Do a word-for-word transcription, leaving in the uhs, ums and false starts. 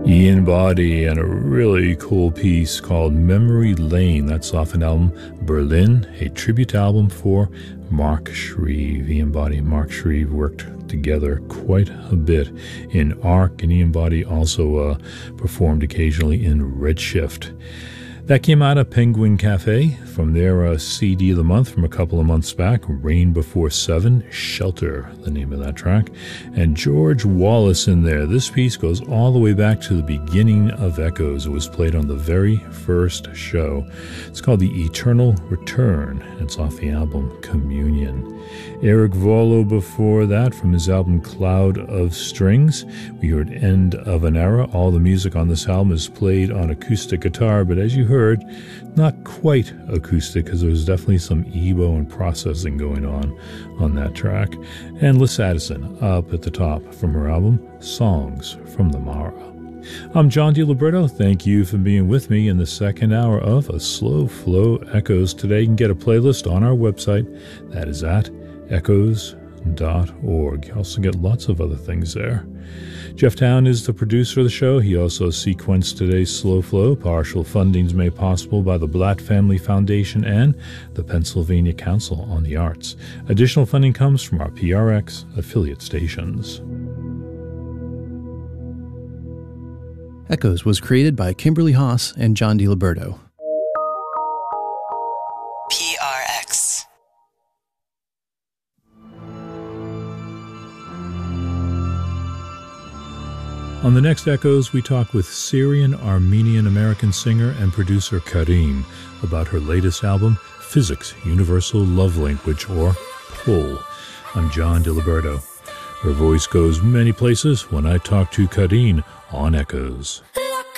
Ian Body and a really cool piece called Memory Lane. That's off an album, Berlin, a tribute album for Mark Shreve. Ian Body and Mark Shreve worked together quite a bit in Arc, and Ian Body also uh, performed occasionally in Redshift. That came out of Penguin Cafe from their uh, C D of the month from a couple of months back, Rain Before Seven, Shelter, the name of that track. And George Wallace in there. This piece goes all the way back to the beginning of Echoes. It was played on the very first show. It's called The Eternal Return. It's off the album Communion. Eric Volo before that from his album Cloud of Strings. We heard End of an Era. All the music on this album is played on acoustic guitar, but as you heard, not quite acoustic because there was definitely some E B O and processing going on on that track. And Liz Addison up at the top from her album Songs from the Mara. I'm John DiLiberto. Thank you for being with me in the second hour of A Slow Flow Echoes. Today you can get a playlist on our website. That is at echoes dot org. You also get lots of other things there. Jeff Town is the producer of the show. He also sequenced today's Slow Flow. Partial fundings made possible by the Blatt Family Foundation and the Pennsylvania Council on the Arts. Additional funding comes from our P R X affiliate stations. Echoes was created by Kimberly Haas and John DiLiberto. P R X. On the next Echoes, we talk with Syrian-Armenian-American singer and producer Karim about her latest album, Physics Universal Love Language, or PULL. I'm John DiLiberto. Her voice goes many places when I talk to Karim on Echoes.